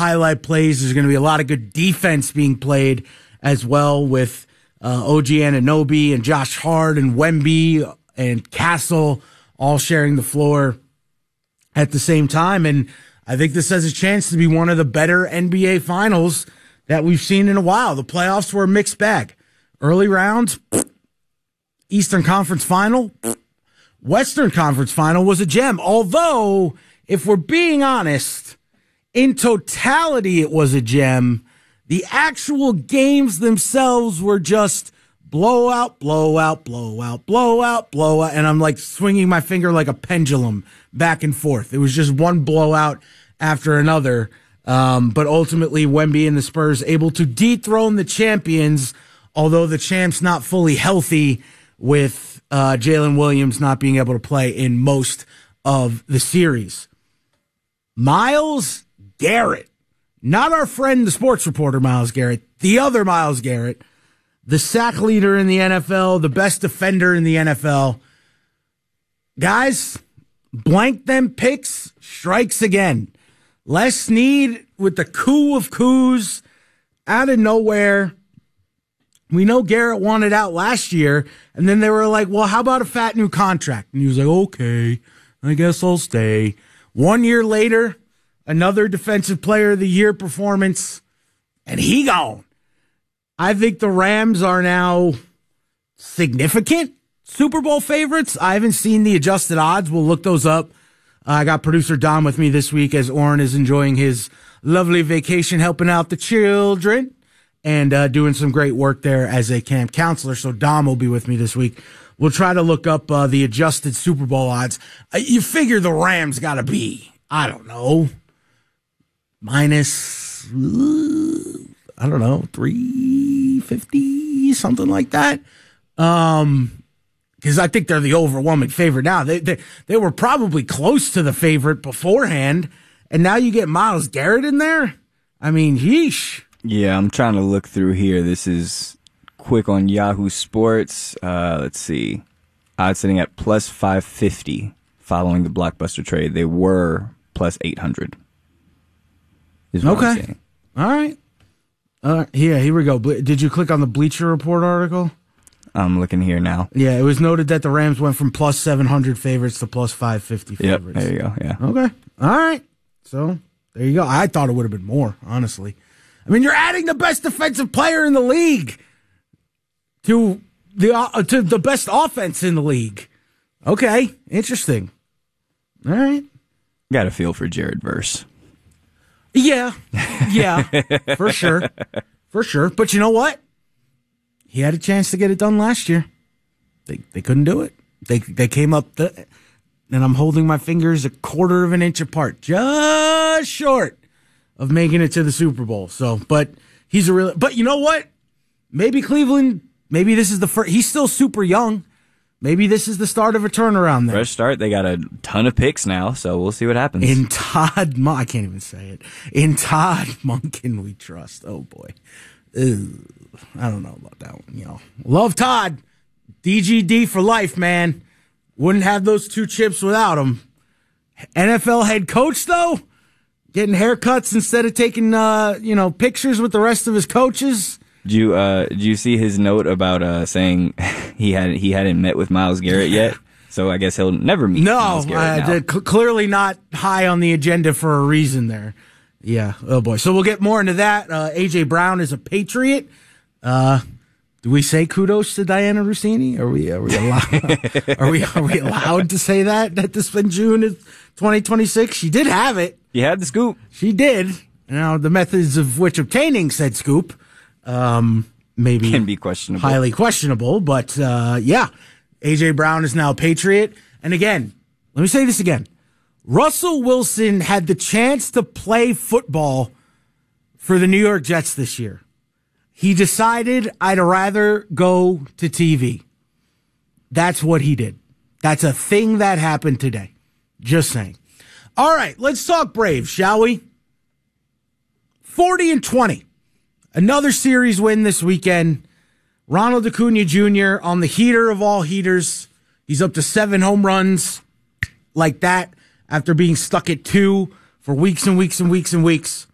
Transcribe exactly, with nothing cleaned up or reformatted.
highlight plays. There's going to be a lot of good defense being played as well with uh, O G Anunoby and Josh Hart and Wemby and Castle all sharing the floor at the same time. And I think this has a chance to be one of the better N B A finals that we've seen in a while. The playoffs were a mixed bag. Early rounds, Eastern Conference Final, Western Conference Final was a gem. Although, if we're being honest, in totality it was a gem. The actual games themselves were just blowout, blowout, blowout, blowout, blowout. And I'm like swinging my finger like a pendulum back and forth. It was just one blowout after another. Um, but ultimately, Wemby and the Spurs able to dethrone the champions, although the champ's not fully healthy with uh, Jalen Williams not being able to play in most of the series. Myles Garrett, not our friend, the sports reporter Myles Garrett, the other Myles Garrett, the sack leader in the N F L, the best defender in the N F L. Guys, blank them picks, strikes again. Les Snead with the coup of coups out of nowhere. We know Garrett wanted out last year, and then they were like, well, how about a fat new contract? And he was like, okay, I guess I'll stay. One year later, another Defensive Player of the Year performance, and he gone. I think the Rams are now significant Super Bowl favorites. I haven't seen the adjusted odds. We'll look those up. Uh, I got producer Dom with me this week as Oren is enjoying his lovely vacation, helping out the children and uh, doing some great work there as a camp counselor. So Dom will be with me this week. We'll try to look up uh, the adjusted Super Bowl odds. Uh, you figure the Rams got to be, I don't know, minus, I don't know, three fifty, something like that. Um, because I think they're the overwhelming favorite now. They, they they were probably close to the favorite beforehand, and now you get Myles Garrett in there? I mean, yeesh. Yeah, I'm trying to look through here. This is quick on Yahoo Sports. Uh, let's see. Odds sitting at plus five fifty following the Blockbuster trade. They were plus eight hundred. Is what okay. I'm saying. All right. Uh, yeah, here we go. Did you click on the Bleacher Report article? I'm looking here now. Yeah, it was noted that the Rams went from plus seven hundred favorites to plus five fifty favorites. Yep, there you go, yeah. Okay, all right. So, there you go. I thought it would have been more, honestly. I mean, you're adding the best defensive player in the league to the uh, to the best offense in the league. Okay, interesting. All right. Got a feel for Jared Verse. Yeah, yeah, for sure. For sure. But you know what? He had a chance to get it done last year. They they couldn't do it. They they came up, the, and I'm holding my fingers a quarter of an inch apart, just short of making it to the Super Bowl. So, but he's a real. But you know what? Maybe Cleveland. Maybe this is the first. He's still super young. Maybe this is the start of a turnaround there. Fresh start. They got a ton of picks now, so we'll see what happens. In Todd, Mon- I can't even say it. In Todd Monken, we trust. Oh boy. Ew. I don't know about that one, you know. Love Todd. D G D for life, man. Wouldn't have those two chips without him. N F L head coach, though? Getting haircuts instead of taking, uh, you know, pictures with the rest of his coaches? Did you, uh, did you see his note about uh, saying he, had, he hadn't met with Myles Garrett yet? So I guess he'll never meet no, Myles Garrett uh, now. cl- clearly not high on the agenda for a reason there. Yeah, oh boy. So we'll get more into that. Uh, A J. Brown is a Patriot. Uh, do we say kudos to Diana Rossini? Are we are we allowed are we are we allowed to say that at this in June of twenty twenty-six? She did have it. You had the scoop. She did. Now the methods of which obtaining said scoop, um, maybe can be questionable, highly questionable. But uh, yeah, A J. Brown is now a Patriot. And again, let me say this again: Russell Wilson had the chance to play football for the New York Jets this year. He decided I'd rather go to T V. That's what he did. That's a thing that happened today. Just saying. All right, let's talk Braves, shall we? forty and twenty. Another series win this weekend. Ronald Acuna Junior on the heater of all heaters. He's up to seven home runs like that after being stuck at two for weeks and weeks and weeks and weeks.